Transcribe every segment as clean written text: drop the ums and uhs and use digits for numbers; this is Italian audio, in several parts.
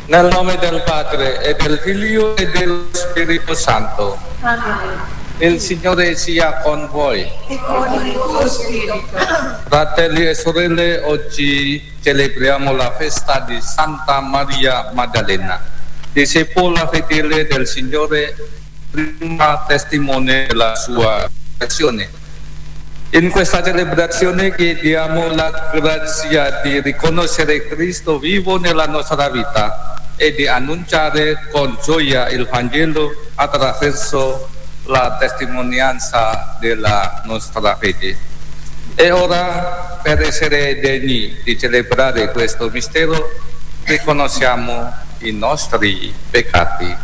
Nel nome del Padre e del Figlio e dello Spirito Santo. Amen. Il Signore sia con voi. E con il tuo spirito. Fratelli e sorelle, oggi celebriamo la festa di Santa Maria Maddalena, discepola fedele del Signore, prima testimone della sua azione. In questa celebrazione chiediamo la grazia di riconoscere Cristo vivo nella nostra vita e di annunciare con gioia il Vangelo attraverso la testimonianza della nostra fede. E ora, per essere degni di celebrare questo mistero, riconosciamo i nostri peccati.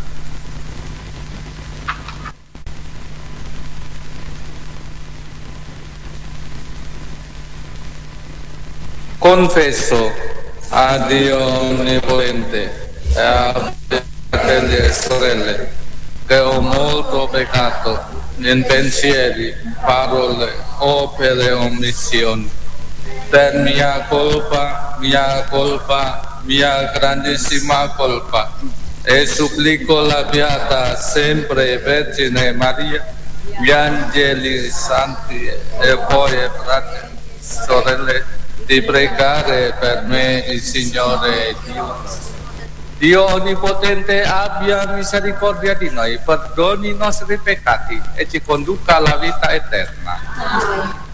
Confesso a Dio Onnipotente e a fratelli e sorelle che ho molto peccato in pensieri, parole, opere e omissioni. Per mia colpa, mia grandissima colpa. E supplico la Beata sempre Vergine Maria, gli angeli santi e voi fratelli e sorelle, di pregare per me il Signore Dio. Dio Onnipotente abbia misericordia di noi, perdoni i nostri peccati e ci conduca alla vita eterna.